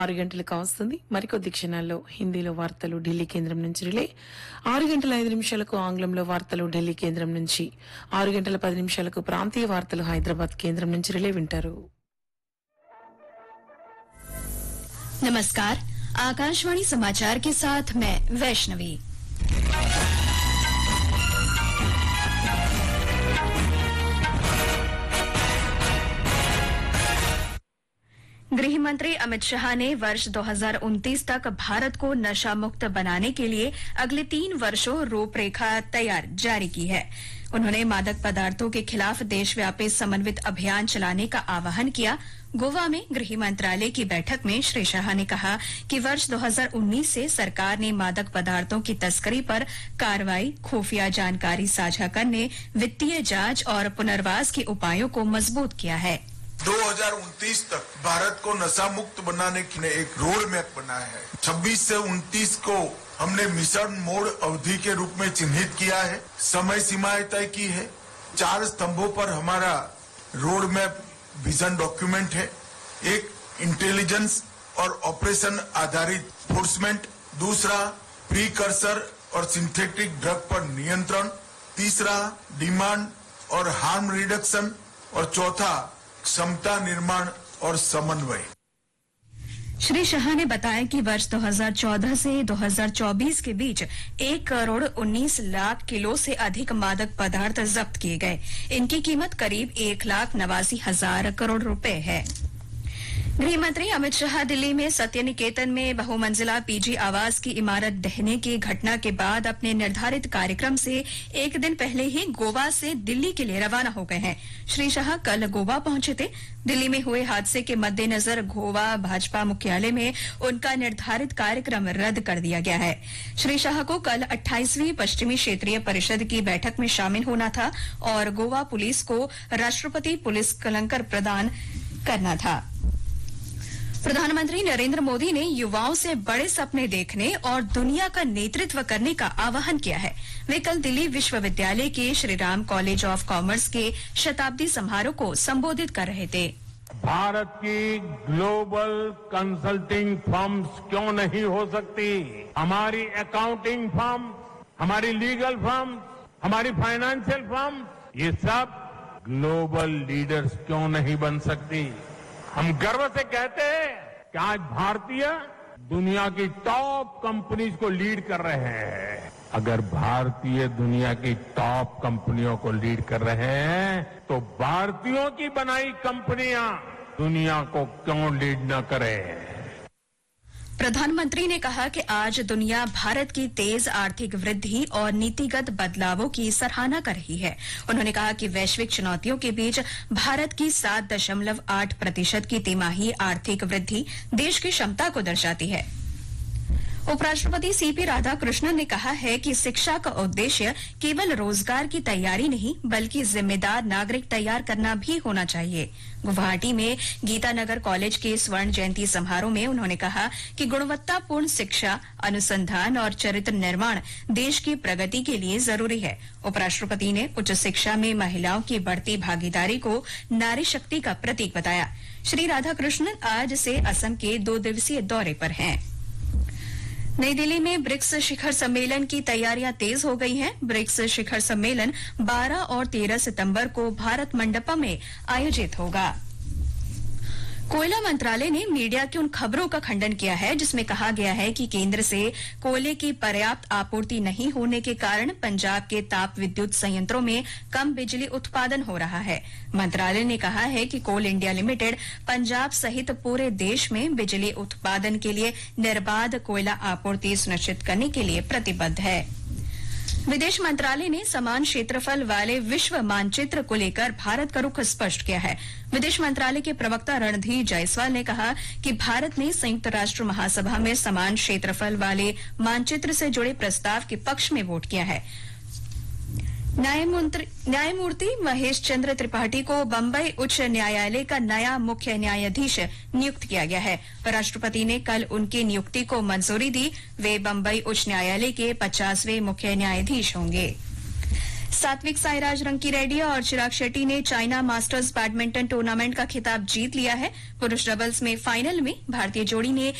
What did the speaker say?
6 గంటలకు వస్తుంది. మరికొద్ది క్షణాల్లో హిందీలో వార్తలు ఢిల్లీ కేంద్రం నుంచి రిలే. 6 గంటల 5 నిమిషాలకు ఆంగ్లంలో వార్తలు ఢిల్లీ కేంద్రం నుంచి, 6 గంటల 10 నిమిషాలకు ప్రాంతీయ వార్తలు హైదరాబాద్ కేంద్రం నుంచి రిలే వింటారు. नमस्कार, आकाशवाणी समाचार के साथ मैं वैष्णवी। गृह मंत्री अमित शाह ने वर्ष 2029 तक भारत को नशा मुक्त बनाने के लिए अगले 3 वर्षों रूपरेखा तैयार जारी की है। उन्होंने मादक पदार्थों के खिलाफ देशव्यापी समन्वित अभियान चलाने का आह्वान किया। गोवा में गृह मंत्रालय की बैठक में श्री शाह ने कहा कि वर्ष 2019 से सरकार ने मादक पदार्थों की तस्करी पर कार्रवाई, खुफिया जानकारी साझा करने, वित्तीय जांच और पुनर्वास के उपायों को मजबूत किया है। 2029 तक भारत को नशा मुक्त बनाने के लिए एक रोड मैप बनाया है। 26 से 29 को हमने मिशन मोड अवधि के रूप में चिन्हित किया है, समय सीमाएं तय की है। 4 स्तंभों पर हमारा रोड मैप विजन डॉक्यूमेंट है। एक इंटेलिजेंस और ऑपरेशन आधारित फोर्समेंट, दूसरा प्रीकर्सर और सिंथेटिक ड्रग पर नियंत्रण, तीसरा डिमांड और हार्म रिडक्शन और चौथा क्षमता निर्माण और समन्वय। श्री शाह ने बताया कि वर्ष 2014 से 2024 के बीच 1,19,00,000 किलो से अधिक मादक पदार्थ जब्त किए गए। इनकी कीमत करीब 1,89,000 करोड़ रुपए है। गृह मंत्री अमित शाह दिल्ली में सत्य निकेतन में बहुमंजिला पीजी आवास की इमारत ढहने की घटना के बाद अपने निर्धारित कार्यक्रम से एक दिन पहले ही गोवा से दिल्ली के लिए रवाना हो गए हैं। श्री शाह कल गोवा पहुंचे थे। दिल्ली में हुए हादसे के मद्देनजर गोवा भाजपा मुख्यालय में उनका निर्धारित कार्यक्रम रद्द कर दिया गया है। श्री शाह को कल 28वीं पश्चिमी क्षेत्रीय परिषद की बैठक में शामिल होना था और गोवा पुलिस को राष्ट्रपति पुलिस अलंकार प्रदान करना था। प्रधानमंत्री नरेंद्र मोदी ने युवाओं से बड़े सपने देखने और दुनिया का नेतृत्व करने का आह्वान किया है। वे कल दिल्ली विश्वविद्यालय के श्रीराम कॉलेज ऑफ कॉमर्स के शताब्दी समारोह को संबोधित कर रहे थे। भारत की ग्लोबल कंसल्टिंग फर्म्स क्यों नहीं हो सकती? हमारी अकाउंटिंग फर्म, हमारी लीगल फर्म, हमारी फाइनेंशियल फर्म, ये सब ग्लोबल लीडर्स क्यों नहीं बन सकती? हम गर्व से कहते हैं कि आज भारतीय दुनिया की टॉप कंपनीज को लीड कर रहे हैं। अगर भारतीय दुनिया की टॉप कंपनियों को लीड कर रहे हैं तो भारतीयों की बनाई कंपनियां दुनिया को क्यों लीड न करें? प्रधानमंत्री ने कहा कि आज दुनिया भारत की तेज आर्थिक वृद्धि और नीतिगत बदलावों की सराहना कर रही है। उन्होंने कहा कि वैश्विक चुनौतियों के बीच भारत की 7.8% की तिमाही आर्थिक वृद्धि देश की क्षमता को दर्शाती है। उपराष्ट्रपति सीपी राधाकृष्णन ने कहा है कि शिक्षा का उद्देश्य केवल रोजगार की तैयारी नहीं बल्कि जिम्मेदार नागरिक तैयार करना भी होना चाहिए। गुवाहाटी में गीतानगर कॉलेज के स्वर्ण जयंती समारोह में उन्होंने कहा कि गुणवत्तापूर्ण शिक्षा, अनुसंधान और चरित्र निर्माण देश की प्रगति के लिए जरूरी है। उपराष्ट्रपति ने उच्च शिक्षा में महिलाओं की बढ़ती भागीदारी को नारी शक्ति का प्रतीक बताया। श्री राधाकृष्णन आज से असम के 2 दिवसीय दौरे पर हैं। नई दिल्ली में ब्रिक्स शिखर सम्मेलन की तैयारियां तेज हो गई हैं। ब्रिक्स शिखर सम्मेलन 12 और 13 सितंबर को भारत मंडपम में आयोजित होगा। कोयला मंत्रालय ने मीडिया की उन खबरों का खंडन किया है जिसमें कहा गया है कि केंद्र से कोयले की पर्याप्त आपूर्ति नहीं होने के कारण पंजाब के ताप विद्युत संयंत्रों में कम बिजली उत्पादन हो रहा है। मंत्रालय ने कहा है कि कोल इंडिया लिमिटेड पंजाब सहित पूरे देश में बिजली उत्पादन के लिए निर्बाध कोयला आपूर्ति सुनिश्चित करने के लिए प्रतिबद्ध है। विदेश मंत्रालय ने समान क्षेत्रफल वाले विश्व मानचित्र को लेकर भारत का रुख स्पष्ट किया है। विदेश मंत्रालय के प्रवक्ता रणधीर जायसवाल ने कहा कि भारत ने संयुक्त राष्ट्र महासभा में समान क्षेत्रफल वाले मानचित्र से जुड़े प्रस्ताव के पक्ष में वोट किया है। न्यायमूर्ति महेश चंद्र त्रिपाठी को बंबई उच्च न्यायालय का नया मुख्य न्यायाधीश नियुक्त किया गया है। राष्ट्रपति ने कल उनकी नियुक्ति को मंजूरी दी। वे बंबई उच्च न्यायालय के 50वें मुख्य न्यायाधीश होंगे। सात्विक साईराज रंकीरेड्डी और चिराग शेट्टी ने चाइना मास्टर्स बैडमिंटन टूर्नामेंट का खिताब जीत लिया है। पुरुष डबल्स में फाइनल में भारतीय जोड़ी ने